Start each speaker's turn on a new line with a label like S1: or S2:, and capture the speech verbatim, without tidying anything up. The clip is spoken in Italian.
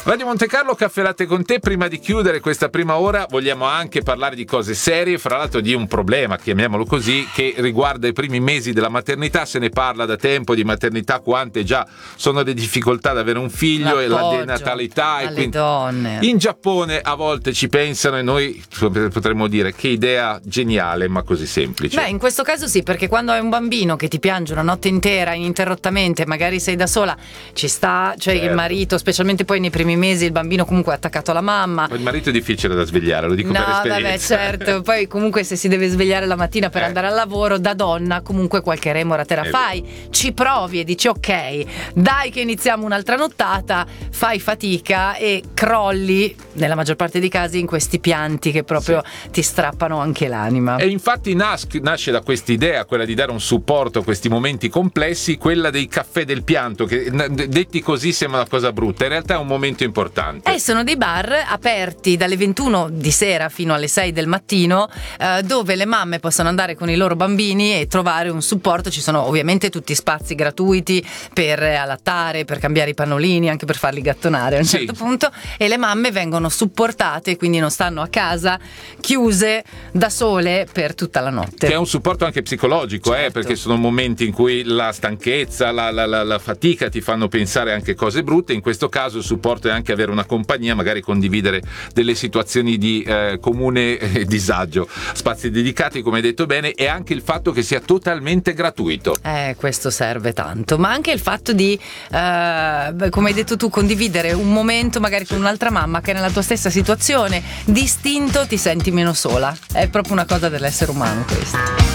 S1: Radio Monte Carlo, caffè latte con te. Prima di chiudere questa prima ora vogliamo anche parlare di cose serie, fra l'altro di un problema, chiamiamolo così, che riguarda i primi mesi della maternità. Se ne parla da tempo di maternità, quante già sono le difficoltà ad avere un figlio, l'appoggio, e la denatalità e quindi
S2: donne.
S1: In Giappone a volte ci pensano e noi potremmo dire che idea geniale, ma così semplice.
S2: Beh, in questo caso sì, perché quando hai un bambino che ti piange una notte intera ininterrottamente, magari sei da sola, ci sta, cioè certo. Il marito, specialmente poi nei primi mesi, il bambino comunque è attaccato alla mamma.
S1: Ma il marito è difficile da svegliare, lo dico
S2: no,
S1: per esperienza.
S2: No, vabbè, certo. Poi comunque se si deve svegliare la mattina per
S1: eh.
S2: andare al lavoro, da donna comunque qualche remora te la è fai, vero. Ci provi e dici ok, dai che iniziamo un'altra nottata, fai fatica e crolli nella maggior parte dei casi in questi pianti che proprio sì. ti strappano anche l'anima.
S1: E infatti nas- nasce da questa idea, quella di dare un supporto a questi momenti complessi, quella dei caffè del pianto, che detti così sembra una cosa brutta, in realtà è un momento importante.
S2: E sono dei bar aperti dalle ventuno di sera fino alle sei del mattino, eh, dove le mamme possono andare con i loro bambini e trovare un supporto. Ci sono ovviamente tutti spazi gratuiti per allattare, per cambiare i pannolini, anche per farli gattonare a un
S1: sì.
S2: certo punto, e le mamme vengono supportate, quindi non stanno a casa chiuse da sole per tutta la notte.
S1: Che è un supporto anche psicologico, certo. eh, perché sono momenti in cui la stanchezza, la, la, la, la fatica ti fanno pensare anche cose brutte. In questo caso il supporto è anche avere una compagnia, magari condividere delle situazioni di eh, comune eh, disagio, spazi dedicati, come hai detto bene, e anche il fatto che sia totalmente gratuito.
S2: Eh, questo serve tanto, ma anche il fatto di, eh, come hai detto tu, condividere un momento magari con un'altra mamma che è nella tua stessa situazione, distinto, ti senti meno sola. È proprio una cosa dell'essere umano questa.